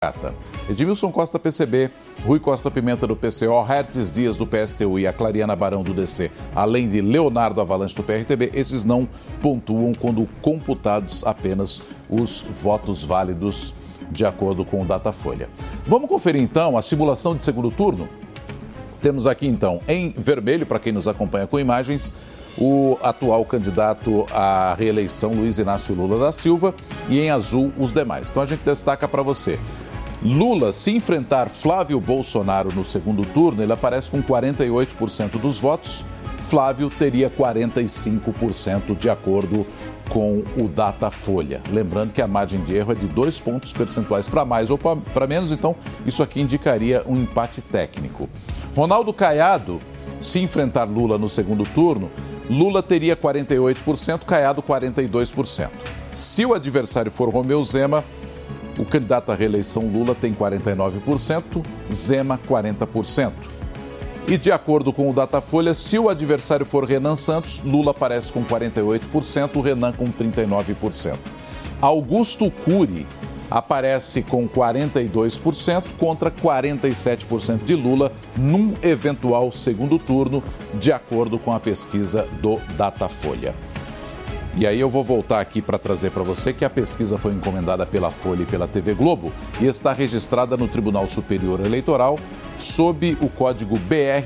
Edmilson Costa, PCB, Rui Costa Pimenta, do PCO, Hertes Dias, do PSTU e a Clariana Barão, do DC, além de Leonardo Avalanche, do PRTB, esses não pontuam quando computados apenas os votos válidos de acordo com o Datafolha. Vamos conferir, então, a simulação de segundo turno? Temos aqui, então, em vermelho, para quem nos acompanha com imagens, o atual candidato à reeleição, Luiz Inácio Lula da Silva, e em azul, os demais. Então, a gente destaca para você. Lula, se enfrentar Flávio Bolsonaro no segundo turno, ele aparece com 48% dos votos. Flávio teria 45% de acordo com o Datafolha. Lembrando que a margem de erro é de 2 pontos percentuais para mais ou para menos, então isso aqui indicaria um empate técnico. Ronaldo Caiado, se enfrentar Lula no segundo turno, Lula teria 48%, Caiado 42%. Se o adversário for Romeu Zema, o candidato à reeleição Lula tem 49%, Zema 40%. E de acordo com o Datafolha, se o adversário for Renan Santos, Lula aparece com 48%, Renan com 39%. Augusto Cury aparece com 42% contra 47% de Lula num eventual segundo turno, de acordo com a pesquisa do Datafolha. E aí eu vou voltar aqui para trazer para você que a pesquisa foi encomendada pela Folha e pela TV Globo e está registrada no Tribunal Superior Eleitoral sob o código BR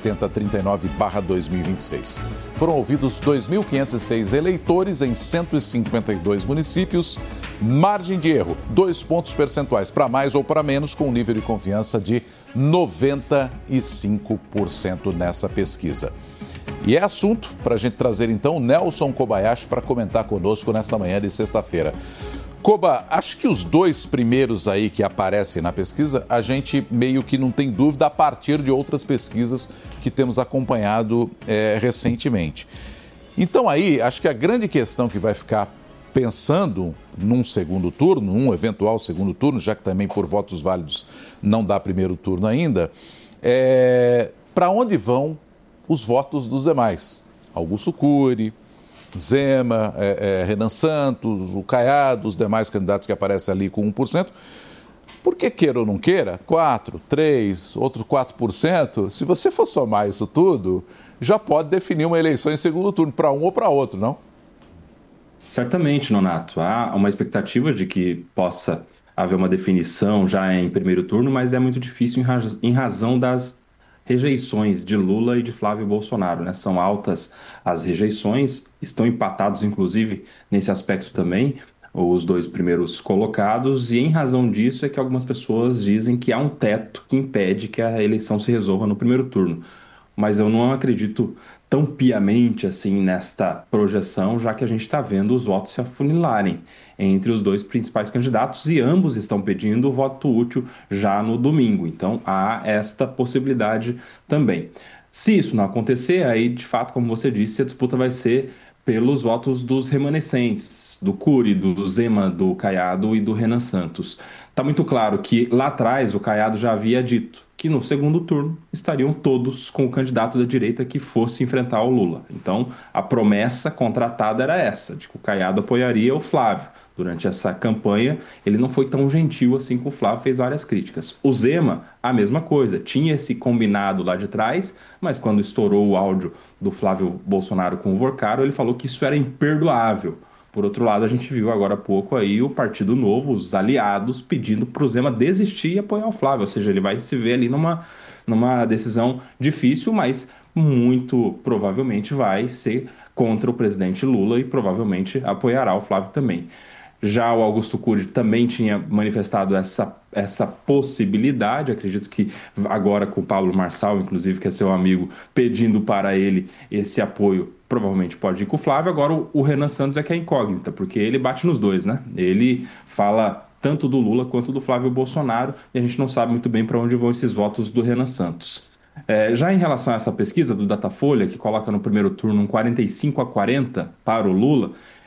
08039/2026. Foram ouvidos 2.506 eleitores em 152 municípios. Margem de erro, 2 pontos percentuais para mais ou para menos, com um nível de confiança de 95% nessa pesquisa. E é assunto para a gente trazer, então, Nelson Kobayashi para comentar conosco nesta manhã de sexta-feira. Koba, acho que os 2 primeiros aí que aparecem na pesquisa, a gente meio que não tem dúvida a partir de outras pesquisas que temos acompanhado recentemente. Então aí, acho que a grande questão que vai ficar pensando num segundo turno, um eventual segundo turno, já que também por votos válidos não dá primeiro turno ainda, para onde vão os votos dos demais? Augusto Cury, Zema, Renan Santos, o Caiado, os demais candidatos que aparecem ali com 1%. Porque queira ou não queira, 4%, 3%, outro 4%, se você for somar isso tudo, já pode definir uma eleição em segundo turno, para um ou para outro, não? Certamente, Nonato. Há uma expectativa de que possa haver uma definição já em primeiro turno, mas é muito difícil em razão das rejeições de Lula e de Flávio Bolsonaro, né? São altas as rejeições, estão empatados, inclusive, nesse aspecto também, os 2 primeiros colocados, e em razão disso é que algumas pessoas dizem que há um teto que impede que a eleição se resolva no primeiro turno. Mas eu não acredito tão piamente assim nesta projeção, já que a gente está vendo os votos se afunilarem entre os 2 principais candidatos e ambos estão pedindo o voto útil já no domingo. Então há esta possibilidade também. Se isso não acontecer, aí de fato, como você disse, a disputa vai ser pelos votos dos remanescentes, do Cury, do Zema, do Caiado e do Renan Santos. Está muito claro que lá atrás o Caiado já havia dito que no segundo turno estariam todos com o candidato da direita que fosse enfrentar o Lula. Então, a promessa contratada era essa, de que o Caiado apoiaria o Flávio. Durante essa campanha, ele não foi tão gentil assim com o Flávio, fez várias críticas. O Zema, a mesma coisa, tinha esse combinado lá de trás, mas quando estourou o áudio do Flávio Bolsonaro com o Vorcaro, ele falou que isso era imperdoável. Por outro lado, a gente viu agora há pouco aí o Partido Novo, os aliados, pedindo para o Zema desistir e apoiar o Flávio. Ou seja, ele vai se ver ali numa decisão difícil, mas muito provavelmente vai ser contra o presidente Lula e provavelmente apoiará o Flávio também. Já o Augusto Cury também tinha manifestado essa possibilidade, acredito que agora com o Pablo Marçal, inclusive, que é seu amigo, pedindo para ele esse apoio, provavelmente pode ir com o Flávio. Agora o Renan Santos é que é incógnita, porque ele bate nos 2, né? Ele fala tanto do Lula quanto do Flávio Bolsonaro e a gente não sabe muito bem para onde vão esses votos do Renan Santos. Já em relação a essa pesquisa do Datafolha, que coloca no primeiro turno um 45-40 para o Lula,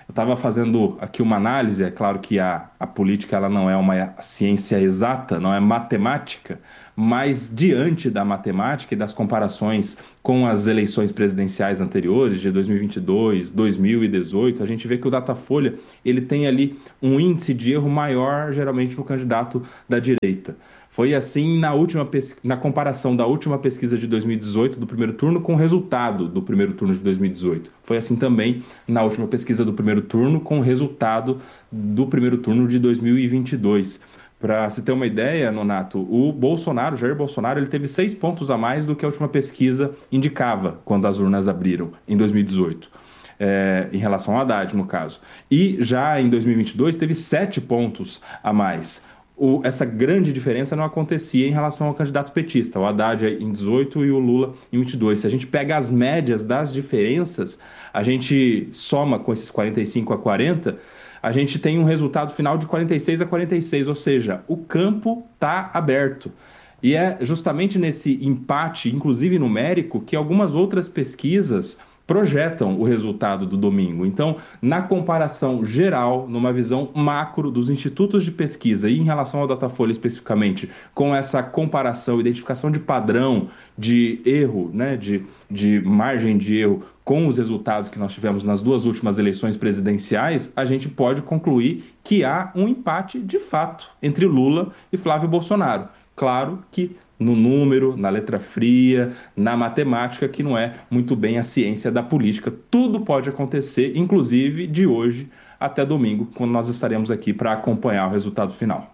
Eu estava fazendo aqui uma análise, é claro que a política ela não é uma ciência exata, não é matemática, mas diante da matemática e das comparações com as eleições presidenciais anteriores, de 2022, 2018, a gente vê que o Datafolha ele tem ali um índice de erro maior, geralmente no candidato da direita. Foi assim na comparação da última pesquisa de 2018, do primeiro turno, com o resultado do primeiro turno de 2018. Foi assim também na última pesquisa do primeiro turno, com o resultado do primeiro turno de 2022. Para se ter uma ideia, Nonato, o Bolsonaro, Jair Bolsonaro, ele teve 6 pontos a mais do que a última pesquisa indicava quando as urnas abriram em 2018. Em relação ao Haddad, no caso. E já em 2022 teve 7 pontos a mais. Essa grande diferença não acontecia em relação ao candidato petista, o Haddad em 18 e o Lula em 22. Se a gente pega as médias das diferenças, a gente soma com esses 45 a 40, a gente tem um resultado final de 46 a 46, ou seja, o campo está aberto. E é justamente nesse empate, inclusive numérico, que algumas outras pesquisas projetam o resultado do domingo. Então, na comparação geral, numa visão macro dos institutos de pesquisa e em relação ao Datafolha especificamente, com essa comparação, identificação de padrão, de erro, né, de margem de erro com os resultados que nós tivemos nas 2 últimas eleições presidenciais, a gente pode concluir que há um empate de fato entre Lula e Flávio Bolsonaro. Claro que no número, na letra fria, na matemática, que não é muito bem a ciência da política. Tudo pode acontecer, inclusive de hoje até domingo, quando nós estaremos aqui para acompanhar o resultado final.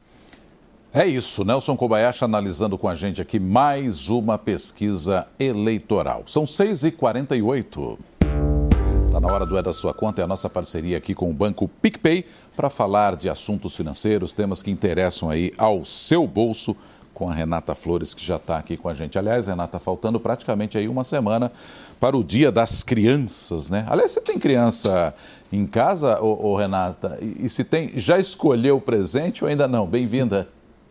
É isso, Nelson Kobayashi analisando com a gente aqui mais uma pesquisa eleitoral. São 6h48. Está na hora do É da Sua Conta, é a nossa parceria aqui com o Banco PicPay para falar de assuntos financeiros, temas que interessam aí ao seu bolso, com a Renata Flores, que já está aqui com a gente. Aliás, Renata, faltando praticamente aí uma semana para o Dia das Crianças, né? Aliás, você tem criança em casa, Renata? E se tem, já escolheu o presente ou ainda não? Bem-vinda.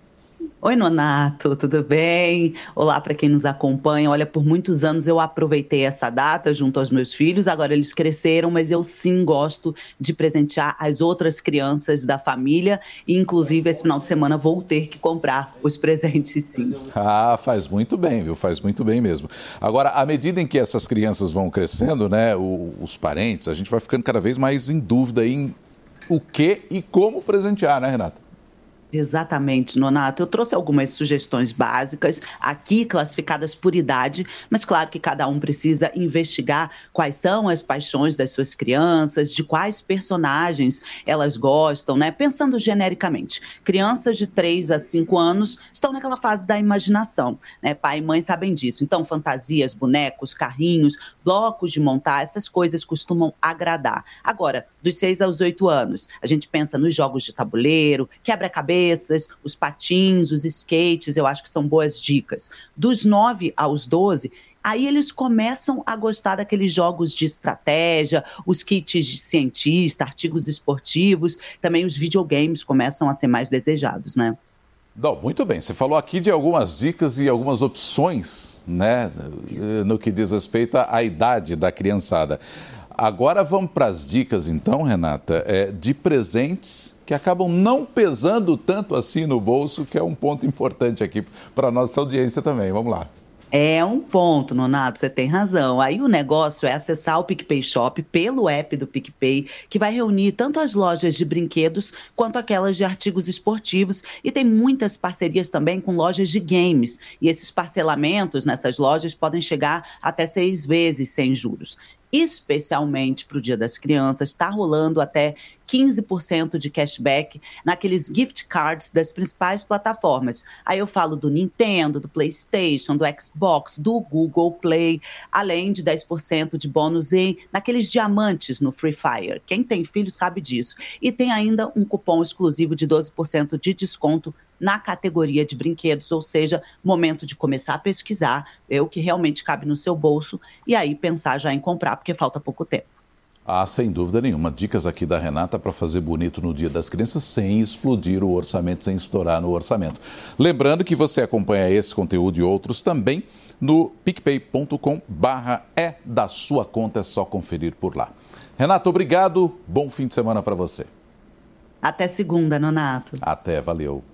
Oi, Nonato, tudo bem? Olá para quem nos acompanha. Olha, por muitos anos eu aproveitei essa data junto aos meus filhos, agora eles cresceram, mas eu sim gosto de presentear as outras crianças da família e, inclusive, esse final de semana vou ter que comprar os presentes, sim. Ah, faz muito bem, viu? Faz muito bem mesmo. Agora, à medida em que essas crianças vão crescendo, né, os parentes, a gente vai ficando cada vez mais em dúvida em o que e como presentear, né, Renata? Exatamente, Nonato. Eu trouxe algumas sugestões básicas aqui, classificadas por idade, mas claro que cada um precisa investigar quais são as paixões das suas crianças, de quais personagens elas gostam, né? Pensando genericamente, crianças de 3 a 5 anos estão naquela fase da imaginação, né? Pai e mãe sabem disso. Então, fantasias, bonecos, carrinhos, blocos de montar, essas coisas costumam agradar. Agora, dos 6 aos 8 anos, a gente pensa nos jogos de tabuleiro, quebra-cabeça, os patins, os skates, eu acho que são boas dicas. Dos 9 aos 12, aí eles começam a gostar daqueles jogos de estratégia, os kits de cientista, artigos esportivos, também os videogames começam a ser mais desejados, né? Não, muito bem, você falou aqui de algumas dicas e algumas opções, né, no que diz respeito à idade da criançada. Agora vamos para as dicas então, Renata, de presentes que acabam não pesando tanto assim no bolso, que é um ponto importante aqui para a nossa audiência também. Vamos lá. É um ponto, Nonato, você tem razão. Aí o negócio é acessar o PicPay Shop pelo app do PicPay, que vai reunir tanto as lojas de brinquedos quanto aquelas de artigos esportivos, e tem muitas parcerias também com lojas de games. E esses parcelamentos nessas lojas podem chegar até 6 vezes sem juros. Especialmente para o Dia das Crianças, está rolando até 15% de cashback naqueles gift cards das principais plataformas. Aí eu falo do Nintendo, do PlayStation, do Xbox, do Google Play, além de 10% de bônus naqueles diamantes no Free Fire. Quem tem filho sabe disso. E tem ainda um cupom exclusivo de 12% de desconto na categoria de brinquedos, ou seja, momento de começar a pesquisar, ver o que realmente cabe no seu bolso e aí pensar já em comprar, porque falta pouco tempo. Ah, sem dúvida nenhuma. Dicas aqui da Renata para fazer bonito no Dia das Crianças sem explodir o orçamento, sem estourar no orçamento. Lembrando que você acompanha esse conteúdo e outros também no picpay.com/é da sua conta, é só conferir por lá. Renata, obrigado. Bom fim de semana para você. Até segunda, Nonato. Até, valeu.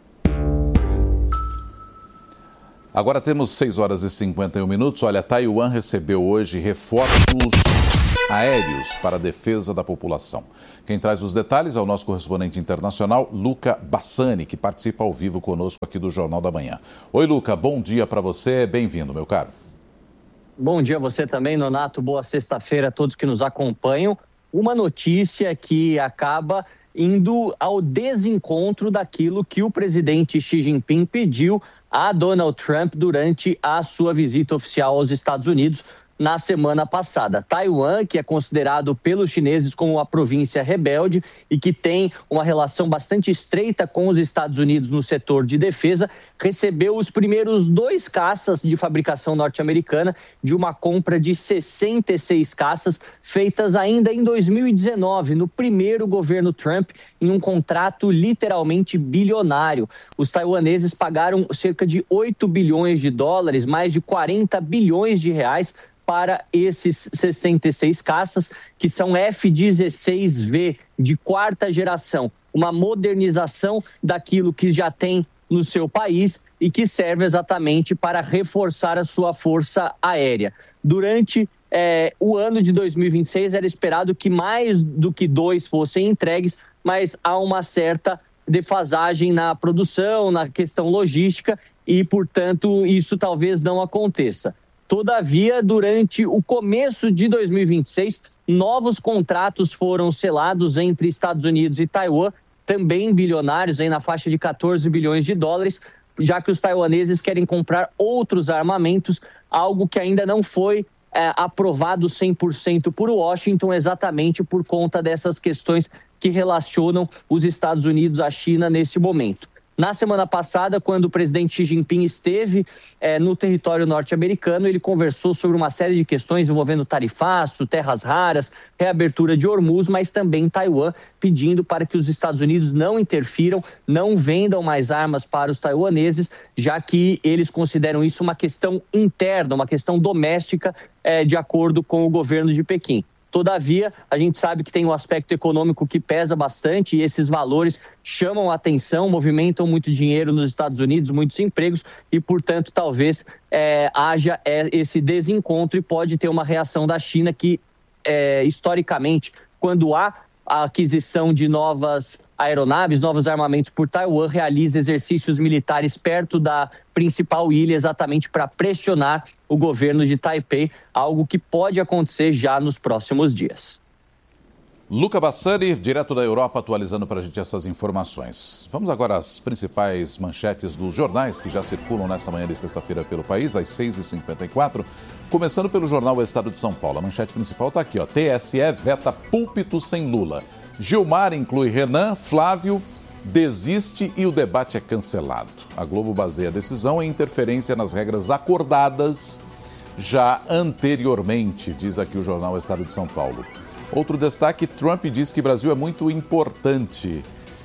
Agora temos 6h51. Olha, Taiwan recebeu hoje reforços aéreos para a defesa da população. Quem traz os detalhes é o nosso correspondente internacional, Luca Bassani, que participa ao vivo conosco aqui do Jornal da Manhã. Oi, Luca, bom dia para você. Bem-vindo, meu caro. Bom dia a você também, Nonato. Boa sexta-feira a todos que nos acompanham. Uma notícia que acaba indo ao desencontro daquilo que o presidente Xi Jinping pediu a Donald Trump durante a sua visita oficial aos Estados Unidos na semana passada. Taiwan, que é considerado pelos chineses como uma província rebelde e que tem uma relação bastante estreita com os Estados Unidos no setor de defesa, recebeu os primeiros 2 caças de fabricação norte-americana de uma compra de 66 caças feitas ainda em 2019, no primeiro governo Trump, em um contrato literalmente bilionário. Os taiwaneses pagaram cerca de 8 bilhões de dólares, mais de 40 bilhões de reais, para esses 66 caças, que são F-16V de 4ª geração, uma modernização daquilo que já tem no seu país e que serve exatamente para reforçar a sua força aérea. Durante o ano de 2026 era esperado que mais do que 2 fossem entregues, mas há uma certa defasagem na produção, na questão logística e, portanto, isso talvez não aconteça. Todavia, durante o começo de 2026, novos contratos foram selados entre Estados Unidos e Taiwan, também bilionários, aí na faixa de 14 bilhões de dólares, já que os taiwaneses querem comprar outros armamentos, algo que ainda não foi aprovado 100% por Washington, exatamente por conta dessas questões que relacionam os Estados Unidos à China nesse momento. Na semana passada, quando o presidente Xi Jinping esteve no território norte-americano, ele conversou sobre uma série de questões envolvendo tarifaço, terras raras, reabertura de Hormuz, mas também Taiwan, pedindo para que os Estados Unidos não interfiram, não vendam mais armas para os taiwaneses, já que eles consideram isso uma questão interna, uma questão doméstica, de acordo com o governo de Pequim. Todavia, a gente sabe que tem um aspecto econômico que pesa bastante e esses valores chamam a atenção, movimentam muito dinheiro nos Estados Unidos, muitos empregos e, portanto, talvez haja esse desencontro e pode ter uma reação da China que, historicamente, quando há a aquisição de novas aeronaves, novos armamentos por Taiwan, realiza exercícios militares perto da principal ilha exatamente para pressionar o governo de Taipei, algo que pode acontecer já nos próximos dias. Luca Bassani, direto da Europa, atualizando para a gente essas informações. Vamos agora às principais manchetes dos jornais que já circulam nesta manhã de sexta-feira pelo país, às 6h54. Começando pelo jornal O Estado de São Paulo. A manchete principal está aqui, ó. TSE veta púlpito sem Lula. Gilmar inclui Renan, Flávio desiste e o debate é cancelado. A Globo baseia a decisão em interferência nas regras acordadas já anteriormente, diz aqui o jornal O Estado de São Paulo. Outro destaque, Trump diz que o Brasil é muito importante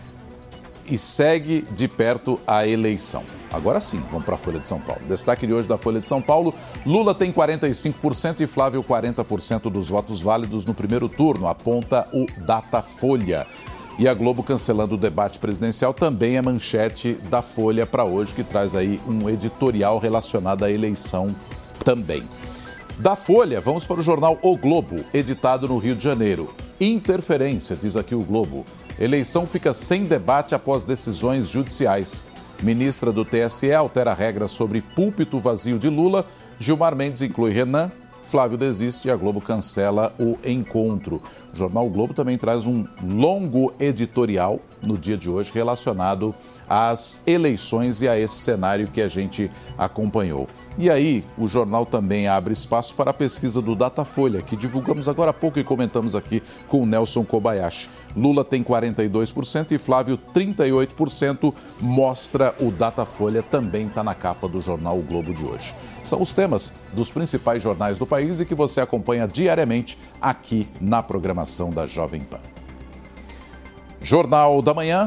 e segue de perto a eleição. Agora sim, vamos para a Folha de São Paulo. Destaque de hoje da Folha de São Paulo, Lula tem 45% e Flávio 40% dos votos válidos no primeiro turno, aponta o Datafolha. E a Globo cancelando o debate presidencial também é manchete da Folha para hoje, que traz aí um editorial relacionado à eleição também. Da Folha, vamos para o jornal O Globo, editado no Rio de Janeiro. Interferência, diz aqui o Globo. Eleição fica sem debate após decisões judiciais. Ministra do TSE altera regras sobre púlpito vazio de Lula. Gilmar Mendes inclui Renan. Flávio desiste e a Globo cancela o encontro. O jornal o Globo também traz um longo editorial no dia de hoje relacionado às eleições e a esse cenário que a gente acompanhou. E aí, o jornal também abre espaço para a pesquisa do Datafolha, que divulgamos agora há pouco e comentamos aqui com o Nelson Kobayashi. Lula tem 42% e Flávio 38%, mostra o Datafolha, também está na capa do jornal O Globo de hoje. São os temas dos principais jornais do país e que você acompanha diariamente aqui na programação da Jovem Pan. Jornal da Manhã,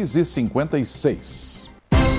6h56.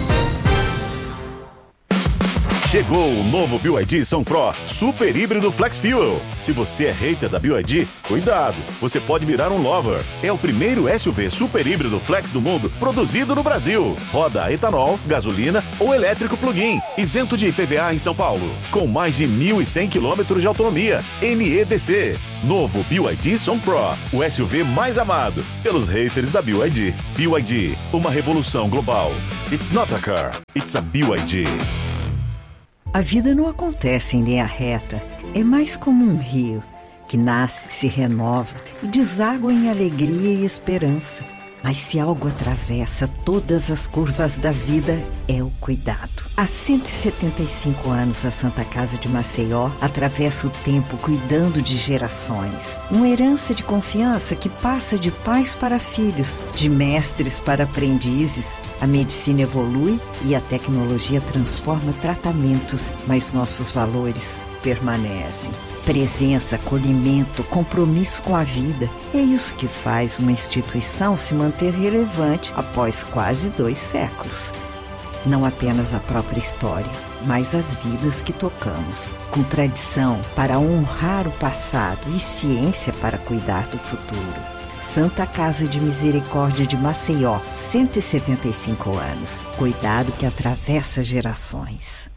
Chegou o novo BYD Sun Pro Super Híbrido Flex Fuel. Se você é hater da BYD, cuidado, você pode virar um lover. É o primeiro SUV super híbrido flex do mundo produzido no Brasil. Roda a etanol, gasolina ou elétrico plug-in, isento de IPVA em São Paulo, com mais de 1.100 km de autonomia, NEDC. Novo BYD Sun Pro, o SUV mais amado pelos haters da BYD. BYD, uma revolução global. It's not a car, it's a BYD. A vida não acontece em linha reta, é mais como um rio, que nasce, se renova e deságua em alegria e esperança. Mas se algo atravessa todas as curvas da vida, é o cuidado. Há 175 anos, a Santa Casa de Maceió atravessa o tempo cuidando de gerações. Uma herança de confiança que passa de pais para filhos, de mestres para aprendizes. A medicina evolui e a tecnologia transforma tratamentos, mas nossos valores permanecem. Presença, acolhimento, compromisso com a vida. É isso que faz uma instituição se manter relevante após quase 2 séculos. Não apenas a própria história, mas as vidas que tocamos. Com tradição para honrar o passado e ciência para cuidar do futuro. Santa Casa de Misericórdia de Maceió, 175 anos. Cuidado que atravessa gerações.